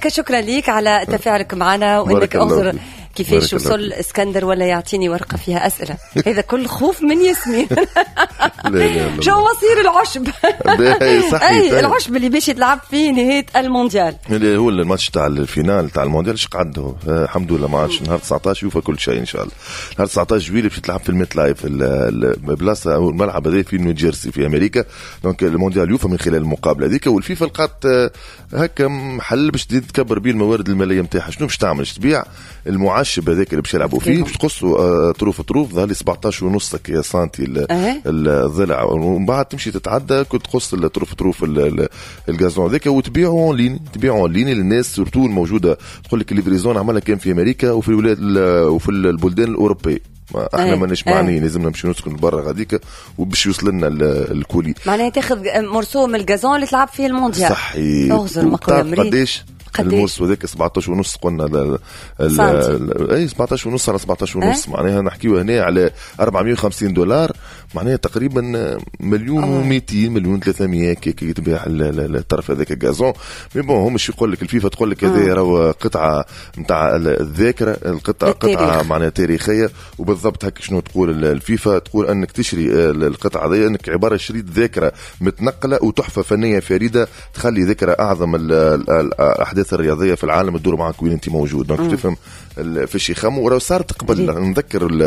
شكرا ليك على تفاعلك معنا وانك انظر كيفاش وصل اسكندر ولا يعطيني ورقه فيها اسئله. هذا كل خوف من ياسمين. شو مصير العشب؟ اي العشب اللي باش يتلعب فيه نهايه المونديال، اللي هو الماتش تاع الفينال تاع المونديال. ايش قعده الحمد لله ماتش نهار 19 يوفى كل شيء ان شاء الله. نهار 19 جويلي باش تلعب في الميت لايف البلاصه او الملعب هذا في نيو جيرسي في امريكا. دونك المونديال يوفى من خلال المقابله هذيك، والفيفا لقات هكا محل باش تكبر بيه الموارد الماليه نتاعها. شنو باش تعمل؟ باش تبيع المعشب هذاك اللي باش يلعبوا فيه، باش تقصوا طروف ظهر لي 17 ونص سنتي الضلع، ومن بعد تمشي تتعدى كنت تقص الطروف الغازون هذاك وتبيعوا اون لين للناس سورتو الموجوده. تقول لك الليفريزون عملها كان في امريكا وفي الولايات وفي البلدان الاوروبيه. احنا ماناش معنيين، لازمنا نمشي نسكن برا غاديك وباش يوصل لنا الكولي. معناها تاخذ مرسوم الغازون اللي تلعب فيه المونديال. صحيح. قديش المرسو هذاك 17 ونص قلنا اي 17 ونص على 17 ونص. معناها نحكيو هنا على $450، معناها تقريبا مليون و200 مليون 300 كيك يتباع الطرف هذاك الغازون. مي بون هم شو يقول لك الفيفا تقول لك هذا راهو قطعه نتاع الذاكره، قطعه معناها تاريخيه. وبالضبط هكا شنو تقول الفيفا؟ تقول انك تشري القطعه هذه انك عباره شريط ذاكره متنقله وتحفه فنيه فريده تخلي ذكرى اعظم الاحداث الرياضيه في العالم تدور معك وين انت موجود. دونك تفهم فاش يخموا. وراه صارت قبل نذكر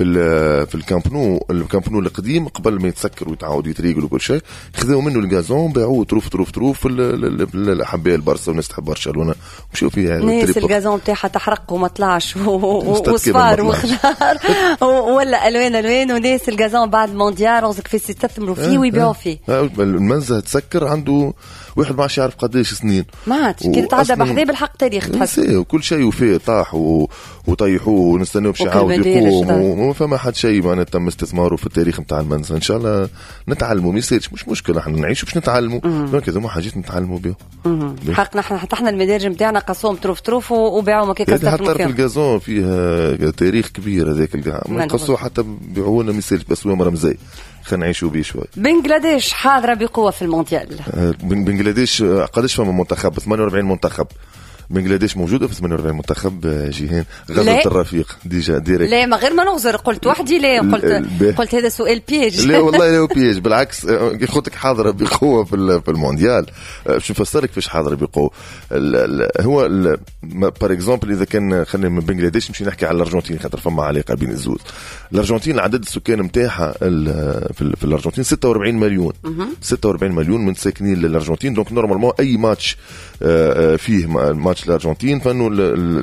في الكامب نو القديم قبل ما يتسكر ويتعاود يتريقل وكل شيء، خذوا منه الغازون باعوه طروف الاحباء البرشا والناس تحب برشلونه ومشيو فيها. الناس الغازون تاعها تحرق وما طلعش وصفار وخضار ولا الوان وناس الغازون بعد مونديال رزق في يستثمروا فيه ويبيعوا فيه. المنزه تسكر عنده واحد ما يعرف قديش سنين، ما كي تتعدى بحذاه بالحق تاريخ تحس وكل شيء وفيه طاح وطيحوه ونستناو باش يعاود يقوم وما فما حد شيء ما تم استثماره في التاريخ نتاع المنزل. ان شاء الله نتعلموا، ما يصيرش مش مشكله، احنا نعيشوا باش نتعلموا. دونك هذوما حاجات نتعلموا بهم. حقنا حتى احنا المدارج نتاعنا قصوهم طروف وباعوا ما كيك حتى في الغازون فيها تاريخ كبير هذاك ما قصوه حتى بيعوا لنا ما يصيرش بس هو رمزي خلينا نعيشوا بيه شوي. بنغلاديش حاضره بقوه في المونديال. بنغلاديش قداش فما منتخب؟ 48 منتخب. بنغلاديش موجوده في 48 منتخب. جيهان غزوه الرفيق ديجا ديريكت. لا ما غير ما نغزر قلت وحدي. لا قلت هذا سؤال بيج. لا والله لا بيج بالعكس. قلت حاضره بقوه في المونديال. باش نفسرك فاش حاضره بقوه. هو بار اكزومبل اذا كان خلينا من بنغلاديش نمشي نحكي على الارجنتين خاطر فما علاقه بين الزوز. الارجنتين عدد السكان نتاعها في الارجنتين 46 مليون. 46 مليون من ساكنين للارجنتين. دونك نورمالمون اي ماتش فيه ماتش الارجنتين فانه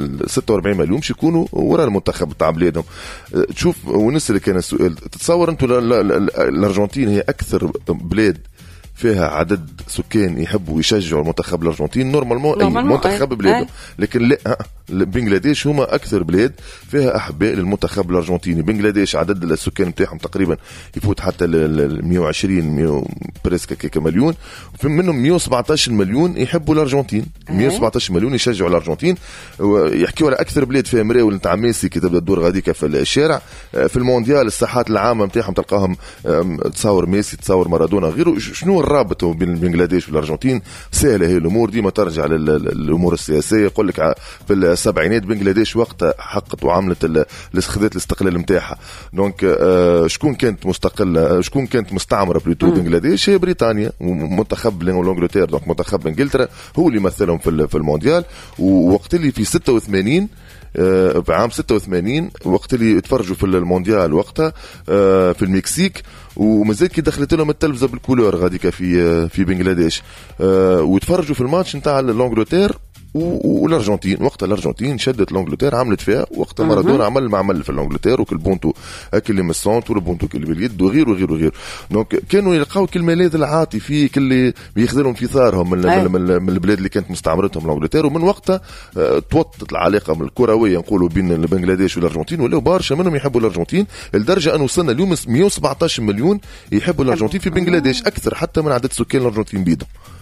46 مليون باش يكونوا وراء المنتخب تاع بلادهم. تشوف ونسألك كان السؤال، تتصور انتم الارجنتين هي اكثر بلاد فيها عدد سكان يحبوا يشجعوا المنتخب الارجنتين نورمالمون اي منتخب بلادهم، لكن لا بنغلاديش هما اكثر بلاد فيها احباء للمنتخب الارجنتيني. بنغلاديش عدد السكان نتاعهم تقريبا يفوت حتى ل 120 بريسك كيك مليون، منهم 117 مليون يحبوا الارجنتين. 117 مليون يشجعوا الارجنتين. ويحكيوا على اكثر بلاد فيها مراول نتاع ميسي كي تبدا الدور غاديك في الشارع. في المونديال الساحات العامه نتاعهم تلقاهم تصور ميسي تصور مارادونا غيره. شنو الرابط بين بنغلاديش والارجنتين؟ سهله هي الامور، ديما ترجع للامور السياسيه. يقول لك في السبعينات بنغلاديش وقتها حقت وعملت خذت الاستقلال نتاعها. دونك شكون كانت مستقله، شكون كانت مستعمره بلوتو بنغلاديش؟ هي بريطانيا ومنتخب لانجلترا. دونك منتخب انجلترا هو اللي مثلهم في المونديال. ووقت اللي في 86 في عام 86 وقت اللي اتفرجوا في المونديال وقتها في المكسيك، ومازال كي دخلت لهم التلفزه بالكولور غاديك في بنغلاديش، وتفرجوا في الماتش نتاع الانجلترا والارجنتين. وقت الارجنتين شدت الانجلترا عملت فيها. وقت مارادونا عمل ما عمل في الانجلترا وكل بونتو اكل من السونت والبونتو كل باليد وغير وغير وغير. دونك كانوا يلقاو كل ملاذ العاطفي كل بيخذلهم في ثارهم من البلاد اللي كانت مستعمرتهم الانجلترا. ومن وقتها توطت العلاقه الكرويه نقولوا بين بنغلاديش والارجنتين، ولاو برشا منهم يحبوا الارجنتين لدرجه ان وصلنا اليوم 117 مليون يحبوا الارجنتين في بنغلاديش، اكثر حتى من عدد سكان الارجنتين بيدهم.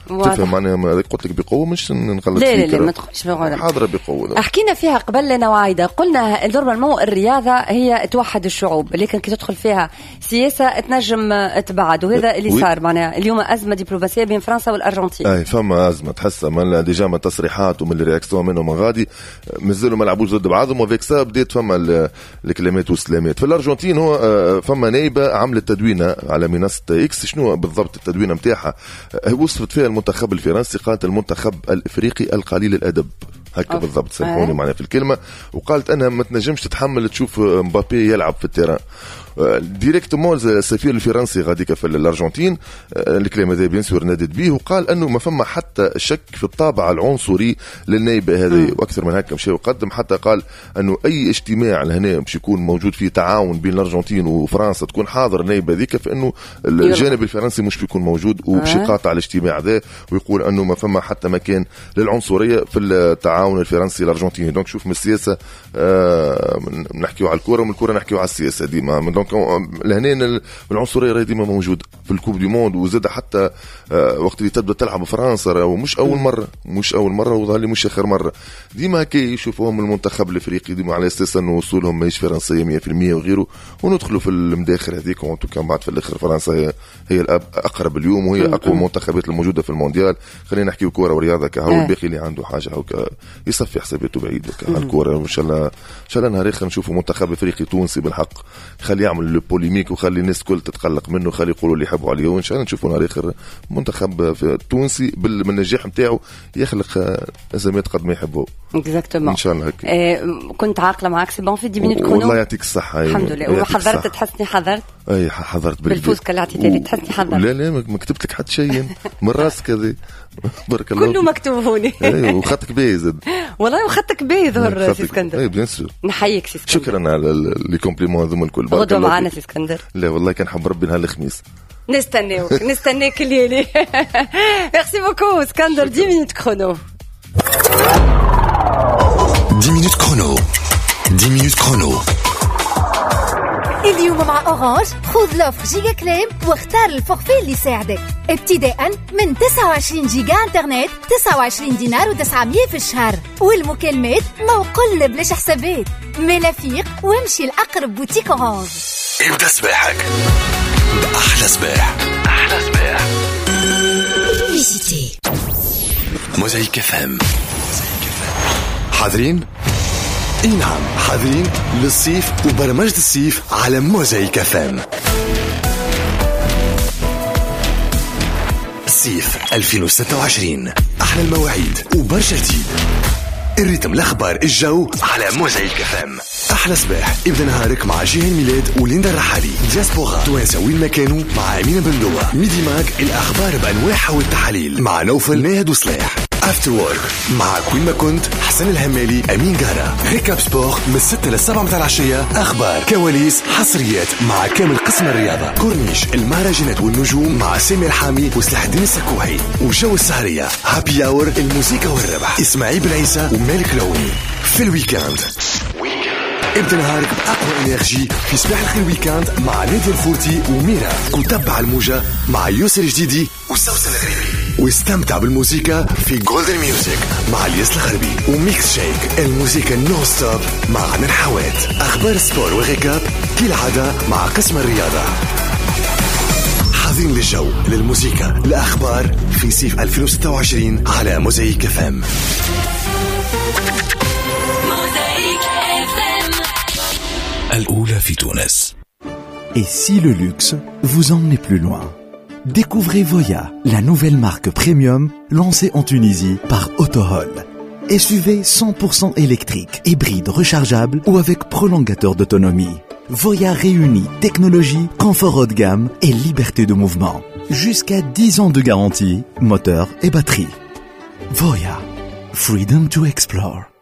تفهم معناها قلت لك بقوه مش نغلط فيك. لا ما تقولش حاضره بقوه. حكينا فيها قبل لنا وعايده، قلنا نورمالمون الرياضه هي توحد الشعوب، لكن كي تدخل فيها سياسه تنجم تبعد، وهذا اللي صار معناها اليوم ازمه دبلوماسيه بين فرنسا والارجنتين. اي فما ازمه تحسها من ديجا من تصريحات ومن الرياكسيون منهم من غادي مازالوا ما لعبوش ضد بعضهم، وفيك سا بدات فما الكلمات والسلامات. في الارجنتين هو فما نايبه عملت تدوينه على منصه اكس. شنو بالضبط التدوينه نتاعها؟ وصفت فيها المنتخب الفرنسي، قالت المنتخب الافريقي القليل الادب، هكا بالضبط سامحوني معنا في الكلمه. وقالت انها ما تنجمش تتحمل تشوف مبابي يلعب في التيران ديريكتومون. السفير الفرنسي غاديك في الارجنتين الكلام هذا بيان سور نادت به، وقال انه ما فما حتى شك في الطابع العنصري للنائبه هذه، واكثر من هكا مشى وقدم حتى قال انه اي اجتماع لهنا باش يكون موجود فيه تعاون بين الارجنتين وفرنسا تكون حاضر النائبه ذيك، فانه الجانب الفرنسي مش بيكون موجود وباش يقاطع الاجتماع ذا، ويقول انه ما فما حتى مكان للعنصريه في التعاون الفرنسي الارجنتيني. دونك شوف من السياسه نحكيو على الكره، ومن الكره نحكيو على السياسه ديما. دونك لهنا العنصريه ديما موجوده في الكوب دي موند، وزاد حتى وقت اللي تبدا تلعب فرنسا ومش اول مره وظهر لي مش اخر مره. ديما كي يشوفوهم المنتخب الافريقي ديما على اساس انه وصولهم ماهيش فرنسيه 100% وغيره، وندخلوا في المداخل هذيك. وانتو كان بعد في الاخر فرنسا هي الاقرب اليوم، وهي اقوى المنتخبات الموجوده في المونديال. خلينا نحكيو كوره ورياضه كهو الباقي اللي عنده حاجه هكا يصفي حساباته بعيد على الكوره. ان شاء الله نهار اخر نشوفوا منتخب افريقي تونسي بالحق، خلي يعمل البوليميك وخلي الناس كل تتقلق منه، خلي يقولوا اللي يحبوا عليه. وان شاء الله نشوفوا نهار اخر منتخب تونسي بالنجاح نتاعو يخلق ازمات قد ما يحبوا ان شاء الله. كنت عاقله معك سي بون في 10 مينوت كرونو. والله يعطيك الصحه. الحمد لله. وحضرت تحسني حضرت؟ اي حضرت بالفوز اللي عطيتني تحسني حضرت؟ لا ما كتبت لك حتى شيء من راسك هذا بارك الله كله مكتوب هوني. اي وخطك باهي والله وخطك باهي ظهر سي اسكندر. اي بيان سور. نحييك سي اسكندر، شكرا على لي كومبليمون هذوما الكل. غدوه معنا سي اسكندر. لا والله كان حب ربي نهار الخميس. نستناك الليلي. ميرسي بوكو اسكندر. 10 مينوت كرونو. 10 مينوت كرونو. 10 مينوت كرونو. اليوم مع أورانج خذ لوفر جيجا كليم واختار الفورفي اللي يساعدك ابتداء من 29 جيجا انترنت 29 دينار و900 في الشهر، والمكالمات موقلنا بلاش حسابات. ملافيق وامشي لأقرب بوتيك أورانج. ابدأ صباحك بأحلى صباح. أحلى صباح. فيزيتي موزايك FM. حاضرين؟ نعم حاضرين للصيف وبرمجة الصيف على موزايك FM. الصيف 2026 أحلى المواعيد وبرشا جديد. الريتم الأخبار الجو على موزايك FM. أحلى صباح ابدأ نهارك مع جيهان ميلاد وليندا الرحالي. دياسبورا توانسة وين ما كانوا مع أمينة بندوة. ميدي ماك الأخبار بأنواعها والتحاليل مع نوفل ناهد وصلاح. افتر وورك مع كل ما كنت حسن الهمالي أمين جارة. ريكاب سبور من 6 ل 7 متاع العشية. أخبار كواليس حصريات مع كامل قسم الرياضة. كورنيش المهرجانات والنجوم مع سامي الحامي وسلاح الدين السكوحي. وجو السهرية هابي اور الموسيقى والربح إسماعيل بن عيسى ومالك لوني. في الويكاند ابدأ نهارك بأقوى إنرجي في صباح الخير ويكاند مع نادي الفورتي وميرا. وتبع الموجة مع يوسر جديدي وسوسن الغريبي. واستمتع بالموسيقى في جولدن ميوزك مع الياس الخربي. وميكس شيك الموسيقى نو ستوب مع عمر حوات. أخبار السبور وغيكاب كالعادة مع قسم الرياضة. حاضرين للجو للموسيقى الأخبار في صيف 2026 على موزايك FM. الأولى في تونس. Et si le luxe vous emmenait plus loin? Découvrez Voya, la nouvelle marque premium lancée en Tunisie par Autohol. SUV 100% électrique, hybride rechargeable ou avec prolongateur d'autonomie. Voya réunit technologie, confort haut de gamme et liberté de mouvement. Jusqu'à 10 ans de garantie, moteur et batterie. Voya, freedom to explore.